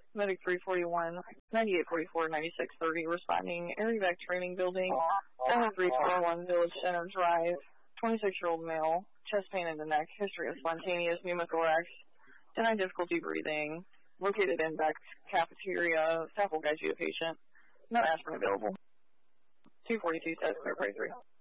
Medic 341, 9844, 9630, responding area vac training building, 7341 Village Center Drive, 26-year-old male, chest pain in the neck, history of spontaneous pneumothorax, denied difficulty breathing, located in back cafeteria, staff will guide you to patient, no aspirin available. 242 says clear, 3.